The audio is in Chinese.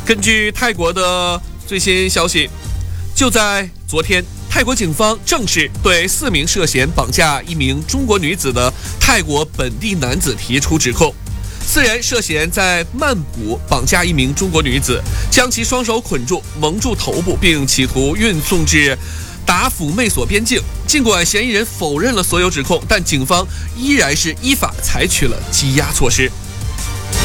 根据泰国的最新消息，就在昨天，泰国警方正式对4名涉嫌绑架一名中国女子的泰国本地男子提出指控。4人涉嫌在曼谷绑架一名中国女子，将其双手捆住、蒙住头部，并企图运送至达府媚索边境。尽管嫌疑人否认了所有指控，但警方依然是依法采取了羁押措施。